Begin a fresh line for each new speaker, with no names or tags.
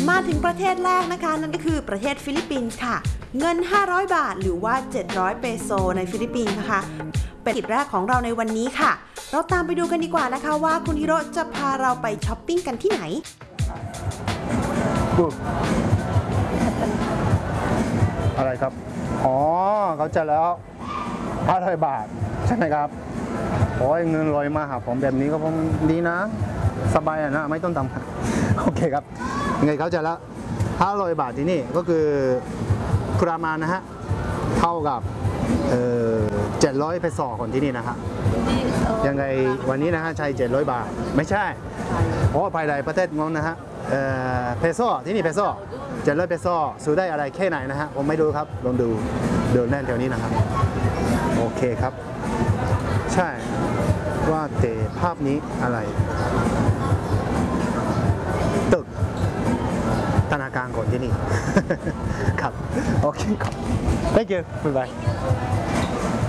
มาถึงประเทศแรกนะคะนั่นก็คือประเทศฟิลิปปินส์ค่ะเงิน500 บาทหรือว่า700เปโซในฟิลิปปินส์นะคะเป็นจุดแรกของเราในวันนี้ค่ะเราตามไปดูกันดีกว่านะคะว่าคุณฮิโร่จะพาเราไปช้อปปิ้งกันที่ไหน
อะไรครับอ๋อเขาจะแล้ว500 บาทใช่ไหมครับโอ้ยเงินลอยมาหาผมแบบนี้ก็ผมดีนะสบายนะไม่ต้องทำโอเคครับไงเขาจะละ500 บาทที่นี่ก็คือประมาณนะฮะเท่ากับ700 เปโซคนที่นี่นะฮะยังไงวันนี้นะฮะใช้700 บาทไม่ใช่เพราะภายในประเทศงงนะฮะเปโซที่นี่เปโซ700 เปโซซื้อได้อะไรแค่ไหนนะฮะผมไม่รู้ครับลองดูเดินแน่นแถวนี้นะครับโอเคครับใช่ว่าแต่ภาพนี้อะไรตึกธนาคารก่อนที่นี่ครับโอเคครับ thank you บ๊ายบาย